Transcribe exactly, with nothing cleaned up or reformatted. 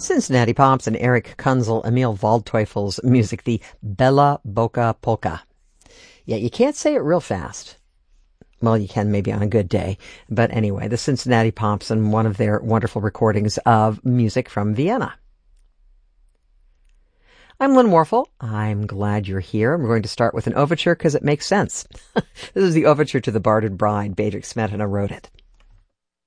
Cincinnati Pops and Eric Kunzel, Emil Waldteufel's music, the Bella Bocca Polka. Yeah, you can't say it real fast. Well, you can maybe on a good day. But anyway, the Cincinnati Pops and one of their wonderful recordings of music from Vienna. I'm Lynn Warfel. I'm glad you're here. I'm going to start with an overture because it makes sense. This is the overture to The Bartered Bride. Bedřich Smetana wrote it.